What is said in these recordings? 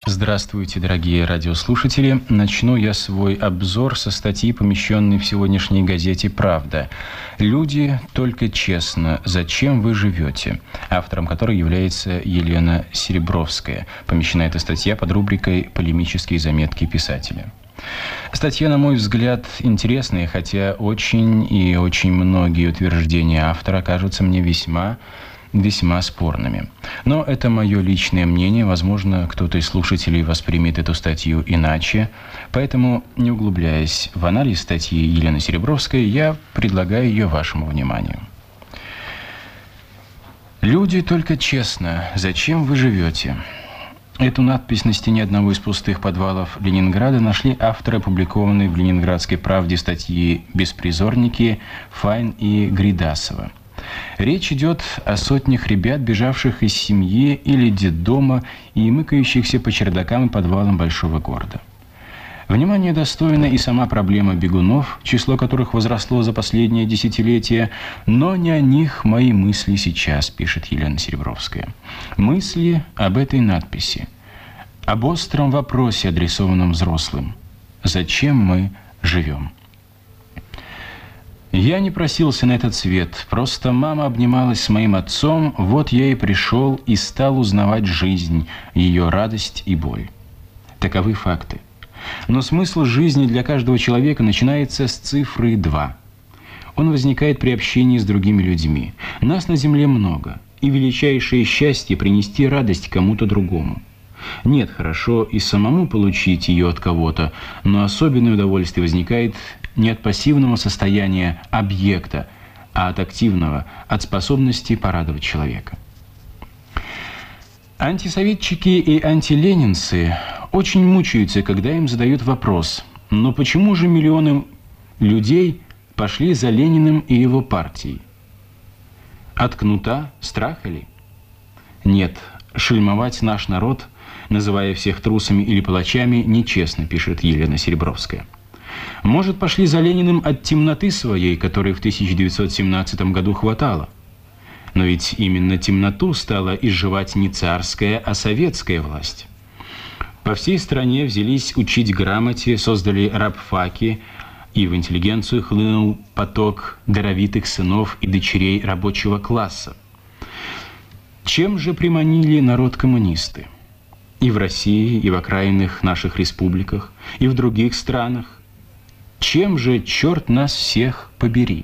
Здравствуйте, дорогие радиослушатели. Начну я свой обзор со статьи, помещенной в сегодняшней газете «Правда». «Люди, только честно, зачем вы живете?», автором которой является Елена Серебровская. Помещена эта статья под рубрикой «Полемические заметки писателя». Статья, на мой взгляд, интересная, хотя очень многие утверждения автора кажутся мне весьма спорными. Но это мое личное мнение, возможно, кто-то из слушателей воспримет эту статью иначе, поэтому, не углубляясь в анализ статьи Елены Серебровской, я предлагаю ее вашему вниманию. «Люди, только честно, зачем вы живете?» Эту надпись на стене одного из пустых подвалов Ленинграда нашли авторы опубликованной в «Ленинградской правде» статьи «Беспризорники» Файн и Гридасова. Речь идет о сотнях ребят, бежавших из семьи или детдома и мыкающихся по чердакам и подвалам большого города. Внимание достойна и сама проблема бегунов, число которых возросло за последнее десятилетие, но не о них мои мысли сейчас, пишет Елена Серебровская. Мысли об этой надписи, об остром вопросе, адресованном взрослым. Зачем мы живем? Я не просился на этот свет, просто мама обнималась с моим отцом, вот я и пришел и стал узнавать жизнь, ее радость и боль. Таковы факты. Но смысл жизни для каждого человека начинается с цифры 2. Он возникает при общении с другими людьми. Нас на земле много, и величайшее счастье принести радость кому-то другому. Нет, хорошо и самому получить ее от кого-то, но особенное удовольствие возникает не от пассивного состояния объекта, а от активного, от способности порадовать человека. Антисоветчики и антиленинцы очень мучаются, когда им задают вопрос: но почему же миллионы людей пошли за Лениным и его партией? От кнута, страха ли? Нет, шельмовать наш народ, называя всех трусами или палачами, нечестно, пишет Елена Серебровская. Может, пошли за Лениным от темноты своей, которой в 1917 году хватало. Но ведь именно темноту стала изживать не царская, а советская власть. По всей стране взялись учить грамоте, создали рабфаки, и в интеллигенцию хлынул поток даровитых сынов и дочерей рабочего класса. Чем же приманили народ коммунисты? И в России, и в окраинных наших республиках, и в других странах. Чем же, черт нас всех побери?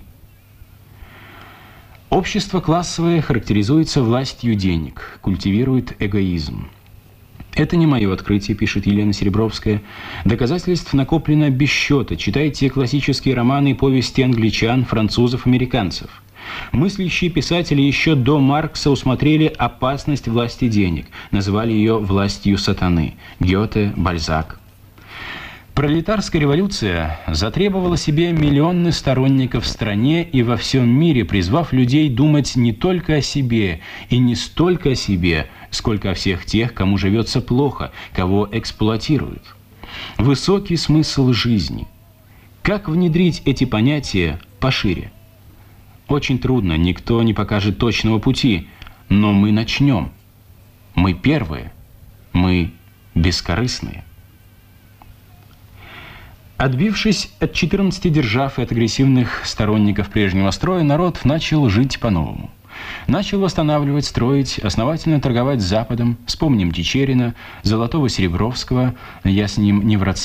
Общество классовое характеризуется властью денег, культивирует эгоизм. Это не мое открытие, пишет Елена Серебровская. Доказательств накоплено без счета. Читайте классические романы и повести англичан, французов, американцев. Мыслящие писатели еще до Маркса усмотрели опасность власти денег, называли ее властью сатаны. Гёте, Бальзак. Пролетарская революция затребовала себе миллионы сторонников в стране и во всем мире, призвав людей думать не только о себе и не столько о себе, сколько о всех тех, кому живется плохо, кого эксплуатируют. Высокий смысл жизни. Как внедрить эти понятия пошире? Очень трудно, никто не покажет точного пути, но мы начнем. Мы первые, мы бескорыстные. Отбившись от 14 держав и от агрессивных сторонников прежнего строя, народ начал жить по-новому. Начал восстанавливать, строить, основательно торговать с Западом. Вспомним Чичерина, Золотого Серебровского, я с ним не в родстве.